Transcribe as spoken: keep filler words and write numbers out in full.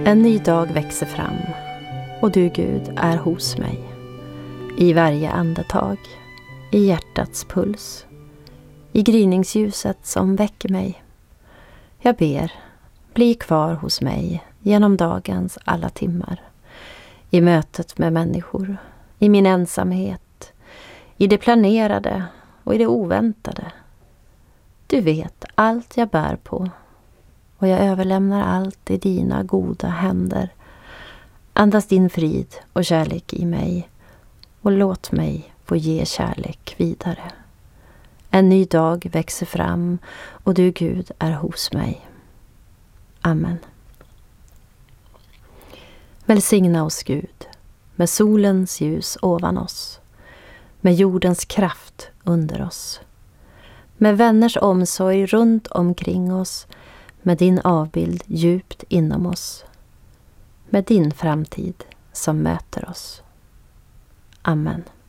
En ny dag växer fram och du, Gud, är hos mig. I varje andetag, i hjärtats puls, i gryningsljuset som väcker mig. Jag ber, bli kvar hos mig genom dagens alla timmar. I mötet med människor, i min ensamhet, i det planerade och i det oväntade. Du vet allt jag bär på och jag överlämnar allt i dina goda händer. Andas din frid och kärlek i mig och låt mig få ge kärlek vidare. En ny dag växer fram och du, Gud, är hos mig. Amen. Välsigna oss, Gud, med solens ljus ovan oss, med jordens kraft under oss, med vänners omsorg runt omkring oss, med din avbild djupt inom oss, med din framtid som möter oss. Amen.